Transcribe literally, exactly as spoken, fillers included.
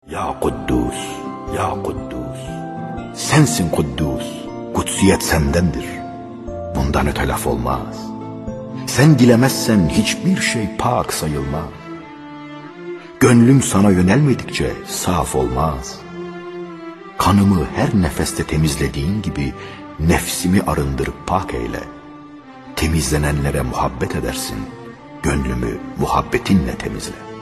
Ya Kuddus, ya Kuddus, sensin Kuddus, kutsiyet sendendir. Bundan öte laf olmaz. Sen dilemezsen hiçbir şey pak sayılmaz. Gönlüm sana yönelmedikçe saf olmaz. Kanımı her nefeste temizlediğin gibi nefsimi arındırıp pak eyle. Temizlenenlere muhabbet edersin, gönlümü muhabbetinle temizle.